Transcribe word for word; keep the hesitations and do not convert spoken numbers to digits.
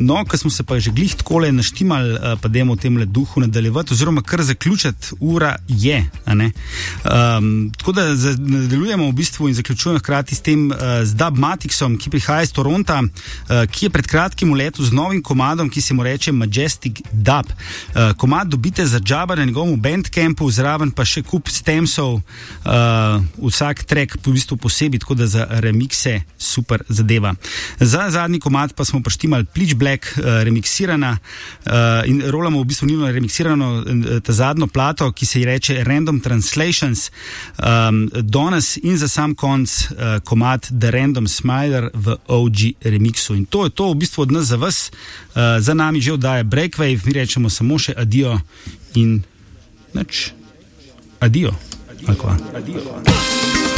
No, ko smo se pa že glih takole naštimali, pa dajmo v tem le duhu nadaljevati, oziroma kar zaključiti, ura je, a ne. Um, tako da nadaljujemo v bistvu in zaključujemo hkrati s tem uh, z Dubmatixom, ki prihaja iz Toronta, uh, ki je pred kratkim v letu z novim komadom, ki se mu reče Majestic Dub. Uh, komad dobite za džaba na njegovem Bandcampu, zraven pa še kup stemsov, uh, vsak track v bistvu posebej, tako da za remikse super zadeva. Za zadnji komad pa smo prištimali Bleach Black, uh, remiksirana uh, in rolamo v bistvu njeno remiksirano uh, ta zadnjo plato, ki se ji reče Random Translations, um, danes in za sam konc uh, komad The Random Smiler v O G remiksu. In to je to v bistvu od nas za vas. Uh, za nami že oddaja Breakwave, mi rečemo samo še adijo in nič. Adijo. Adijo. Adijo.